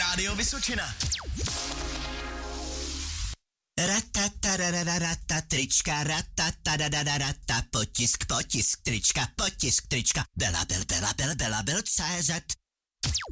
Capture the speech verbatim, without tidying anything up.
Rádio Vysočina. Ratatarararata, trička, ratatarararata, potisk, potisk, trička, potisk, trička, bela, bel, bela, bel, bela, bel, C Z.